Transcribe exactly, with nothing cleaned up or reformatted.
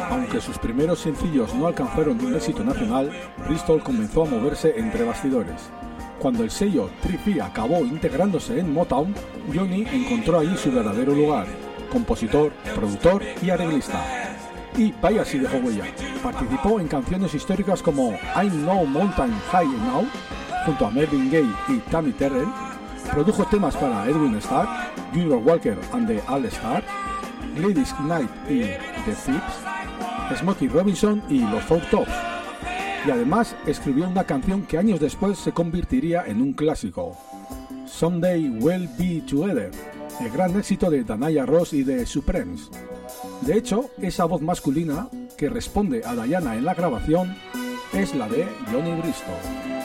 Aunque sus primeros sencillos no alcanzaron un éxito nacional, Bristol comenzó a moverse entre bastidores. Cuando el sello Tri-Fi acabó integrándose en Motown, Johnny encontró allí su verdadero lugar: compositor, productor y arreglista. Y vaya si dejó huella. Participó en canciones históricas como I'm No Mountain High Now, junto a Marvin Gaye y Tammy Terrell. Produjo temas para Edwin Starr, Junior Walker and the All Stars, Gladys Knight y The Thieves, Smokey Robinson y los Four Tops. Y además escribió una canción que años después se convertiría en un clásico, Someday We'll Be Together, el gran éxito de Diana Ross y de Supremes. De hecho, esa voz masculina que responde a Diana en la grabación es la de Johnny Bristol.